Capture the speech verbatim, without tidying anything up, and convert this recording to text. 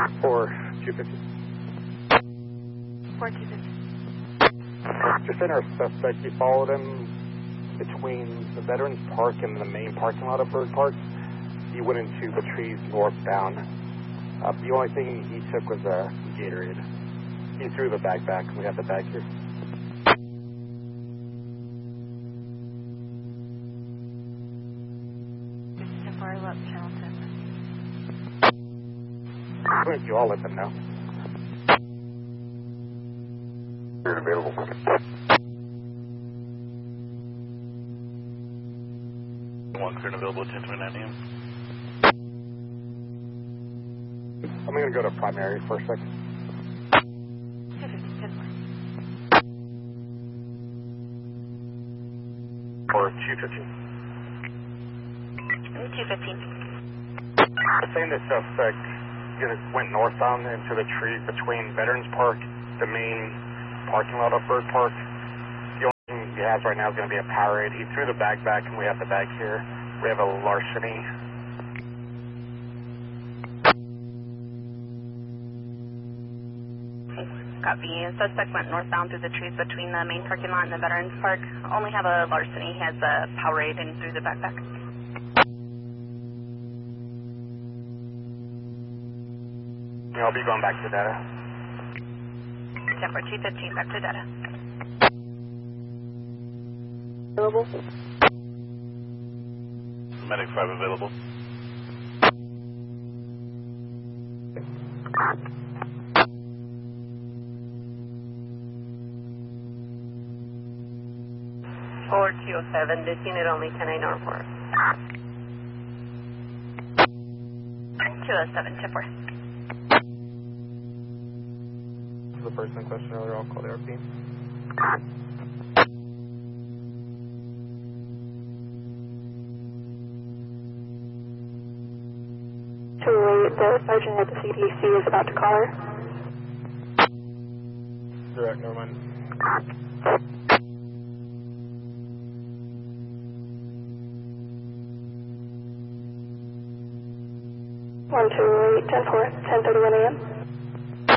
For two fifty. four two fifty. Just in our suspect, he followed him between the Veterans Park and the main parking lot of Bird Park. He went into the trees northbound. Uh, the only thing he took was a Gatorade. He threw the bag back. We got the bag here. ten four, left channel ten. If you all let them know. You're available. One current available at ten twenty-nine a m. I'm going to go to primary for a second. two fifty, ten four. For two fifteen. two fifteen. Saying the suspect went northbound into the trees between Veterans Park, the main parking lot of Bird Park. The only thing he has right now is going to be a Powerade. He threw the bag back, and we have the bag here. We have a larceny. Copy. Suspect went northbound through the trees between the main parking lot and the Veterans Park. Only have a larceny. He has a Powerade and threw the backpack. I'll be going back to data. ten four, two fifteen, back to data. Available. Medic five available. four two oh seven, this unit only ten eight oh four. two oh seven, ten four. The person in question earlier, I'll call the R P. two oh eight, the sergeant at the C D C is about to call her. Direct, never mind. one two oh eight, ten four, ten thirty-one a m